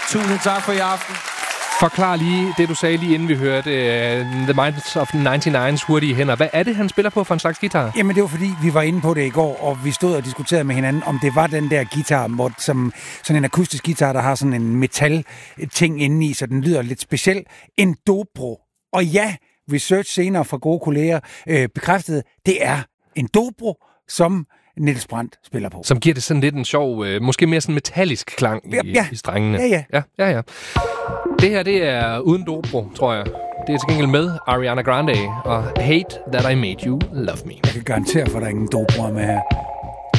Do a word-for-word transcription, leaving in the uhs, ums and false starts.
Tusind tak for i aften. Forklar lige det, du sagde lige inden vi hørte uh, The Minds of nioghalvfems hurtige hænder. Hvad er det, han spiller på for en slags guitar? Jamen, det var fordi, vi var inde på det i går, og vi stod og diskuterede med hinanden, om det var den der guitar, hvor, som sådan en akustisk guitar, der har sådan en metal-ting inde i, så den lyder lidt speciel. En dobro. Og ja, research senere fra gode kolleger øh, bekræftede, det er en dobro, som Niels Brandt spiller på. Som giver det sådan lidt en sjov, øh, måske mere sådan metallisk klang i, ja, ja. i strengene. Ja, ja. ja, ja, ja. Det her, det er uden dobro, tror jeg. Det er til gengæld med Ariana Grande og Hate That I Made You Love Me. Jeg kan garantere for, at der er ingen dobro med her.